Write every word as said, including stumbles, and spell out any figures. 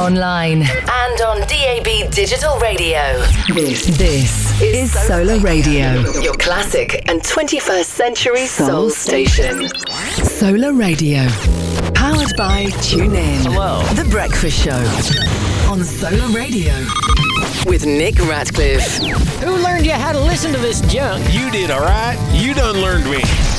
online, and on D A B Digital Radio. This, this is Solar Radio, your classic and twenty-first century soul station. Solar Radio, powered by TuneIn. Hello. The Breakfast Show on Solar Radio with Nick Ratcliffe. Who learned you how to listen to this junk? You did, all right? You done learned me.